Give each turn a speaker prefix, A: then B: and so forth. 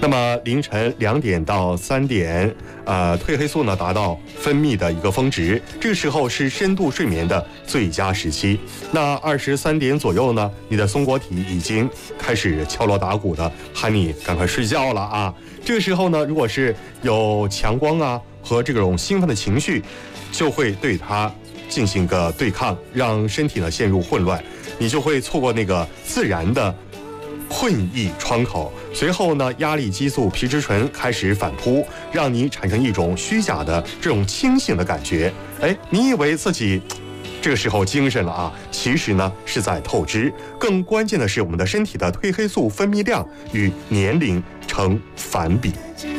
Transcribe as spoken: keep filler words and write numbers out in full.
A: 那么凌晨两点到三点，呃，褪黑素呢达到分泌的一个峰值，这个时候是深度睡眠的最佳时期。那二十三点左右呢，你的松果体已经开始敲锣打鼓的喊你赶快睡觉了啊。这个时候呢，如果是有强光啊和这种兴奋的情绪，就会对它进行个对抗，让身体呢陷入混乱，你就会错过那个自然的困意窗口。随后呢，压力激素皮质醇开始反扑，让你产生一种虚假的这种清醒的感觉。哎，你以为自己这个时候精神了啊，其实呢是在透支。更关键的是，我们的身体的褪黑素分泌量与年龄成反比。